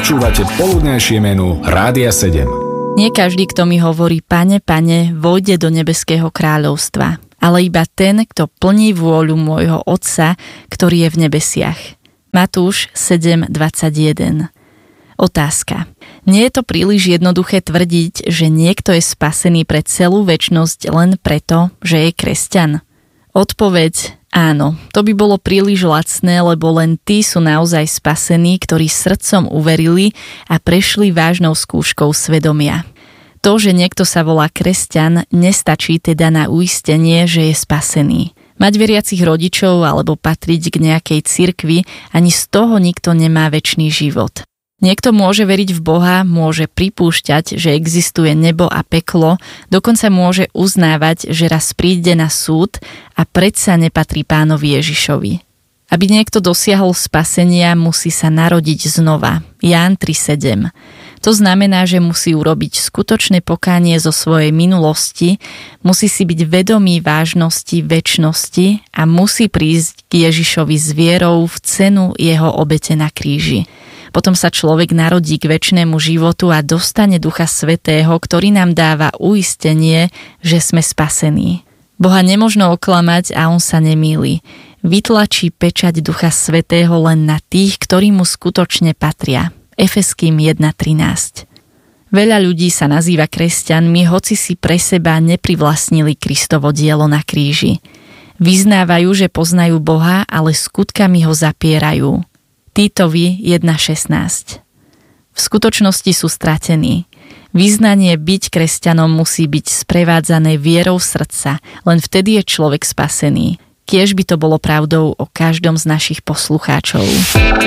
Počúvate poludnejšie menu Rádia 7. Nie každý, kto mi hovorí Pane, Pane, vojde do nebeského kráľovstva, ale iba ten, kto plní vôľu môjho Otca, ktorý je v nebesiach. Matúš 7:21. Otázka. Nie je to príliš jednoduché tvrdiť, že niekto je spasený pre celú večnosť len preto, že je kresťan? Odpoveď áno, to by bolo príliš lacné, lebo len tí sú naozaj spasení, ktorí srdcom uverili a prešli vážnou skúškou svedomia. To, že niekto sa volá kresťan, nestačí teda na uistenie, že je spasený. Mať veriacich rodičov alebo patriť k nejakej cirkvi, ani z toho nikto nemá večný život. Niekto môže veriť v Boha, môže pripúšťať, že existuje nebo a peklo, dokonca môže uznávať, že raz príde na súd a predsa nepatrí Pánovi Ježišovi. Aby niekto dosiahol spasenia, musí sa narodiť znova. Ján 3:7. To znamená, že musí urobiť skutočné pokánie zo svojej minulosti, musí si byť vedomý vážnosti večnosti a musí prísť k Ježišovi s vierou v cenu jeho obete na kríži. Potom sa človek narodí k večnému životu a dostane Ducha Svätého, ktorý nám dáva uistenie, že sme spasení. Boha nemožno oklamať a on sa nemýli. Vytlačí pečať Ducha Svätého len na tých, ktorí mu skutočne patria. Efeským 1:13. Veľa ľudí sa nazýva kresťanmi, hoci si pre seba neprivlastnili Kristovo dielo na kríži. Vyznávajú, že poznajú Boha, ale skutkami ho zapierajú. Týtovi 1:16. V skutočnosti sú stratení. Vyznanie byť kresťanom musí byť sprevádzané vierou srdca, len vtedy je človek spasený. Kiež by to bolo pravdou o každom z našich poslucháčov.